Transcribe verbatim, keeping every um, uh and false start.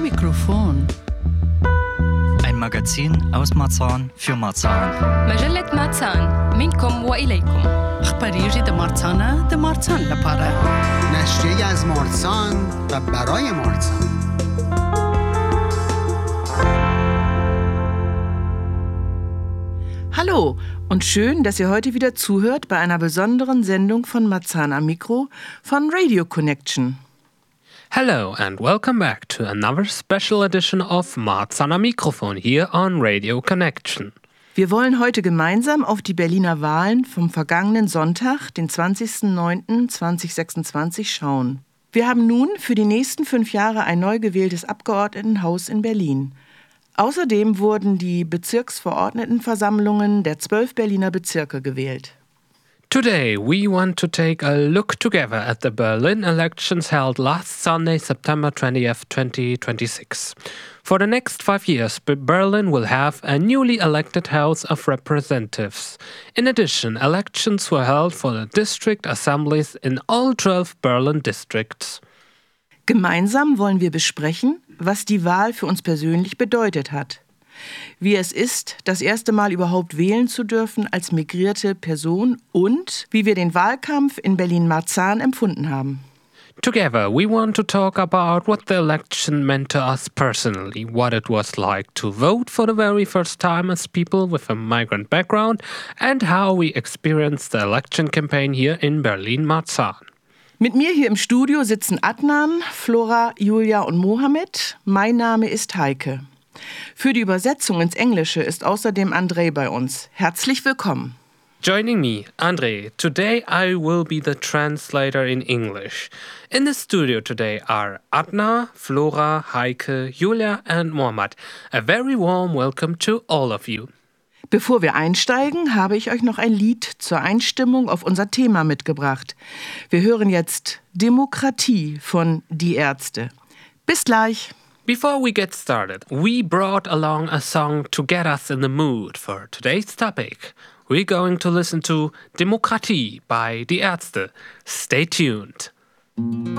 Mikrofon. Ein Magazin aus Marzahn für Marzahn. مجلة مارسان منكم وإليكم. أخباری د مارسانه د مارسان لپاره. نشریه‌ای از مارسان و برای مارسان. Hallo und schön, dass ihr heute wieder zuhört bei einer besonderen Sendung von Marzahn am Mikro von Radio Connection. Hello and welcome back to another special edition of Marzahn am Mikrofon here on Radio Connection. Wir wollen heute gemeinsam auf die Berliner Wahlen vom vergangenen Sonntag, den zwanzigsten neunten zweitausendsechsundzwanzig, schauen. Wir haben nun für die nächsten fünf Jahre ein neu gewähltes Abgeordnetenhaus in Berlin. Außerdem wurden die Bezirksverordnetenversammlungen der zwölf Berliner Bezirke gewählt. Today we want to take a look together at the Berlin elections held last Sunday, September twentieth, twenty twenty-six. For the next five years, Berlin will have a newly elected House of Representatives. In addition, elections were held for the district assemblies in all twelve Berlin districts. Gemeinsam wollen wir besprechen, was die Wahl für uns persönlich bedeutet hat. Wie es ist, das erste Mal überhaupt wählen zu dürfen als migrierte Person und wie wir den Wahlkampf in Berlin-Marzahn empfunden haben. Together, we want to talk about what the election meant to us personally, what it was like to vote for the very first time as people with a migrant background, and how we experienced the election campaign here in Berlin-Marzahn. Mit mir hier im Studio sitzen Adnan, Flora, Julia und Mohammed. Mein Name ist Heike. Für die Übersetzung ins Englische ist außerdem André bei uns. Herzlich willkommen. Joining me, André. Today I will be the translator in English. In the studio today are Adnan, Flora, Heike, Julia and Mohammed. A very warm welcome to all of you. Bevor wir einsteigen, habe ich euch noch ein Lied zur Einstimmung auf unser Thema mitgebracht. Wir hören jetzt Demokratie von Die Ärzte. Bis gleich. Before we get started, we brought along a song to get us in the mood for today's topic. We're going to listen to Demokratie by Die Ärzte. Stay tuned.